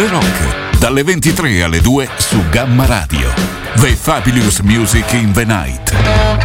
The Rock, dalle 23 alle 2 su Gamma Radio. The Fabulous Music in the Night.